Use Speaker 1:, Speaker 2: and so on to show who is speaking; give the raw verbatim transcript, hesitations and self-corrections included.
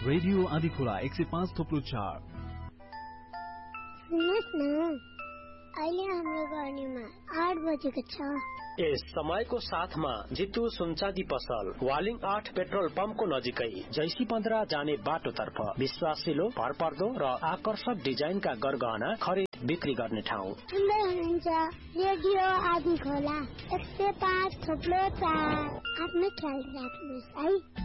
Speaker 1: Radio Andhikhola एक सय पाँच थोप्लो चार।
Speaker 2: सुन्नुहोस् न, अहिले हाम्रो गर्नीमा आठ बजेको छ।
Speaker 3: यस समयको साथमा जितु सुनचाँदी पसल वालिङ आठ पेट्रोल पम्पको नजिकै जैसी पन्ध्र जाने बाटोतर्फ विश्वासिलो, भरपर्दो र आकर्षक डिजाइनका गरगहना खरिद बिक्री गर्ने ठाउँ।
Speaker 2: सुन्दै हुनुहुन्छ रेडियो आँधीखोला एक सय पाँच थोप्लो चार। आफ्नो ख्याल राख्नुहोस् है।